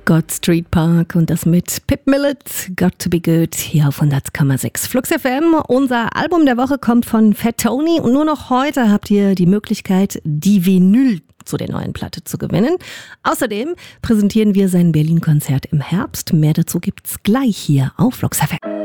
God Street Park und das mit Pip Millett, Got to be Good, hier auf 100,6 Flux FM. Unser Album der Woche kommt von Fat Tony und nur noch heute habt ihr die Möglichkeit, die Vinyl zu der neuen Platte zu gewinnen. Außerdem präsentieren wir sein Berlin-Konzert im Herbst. Mehr dazu gibt's gleich hier auf Flux FM.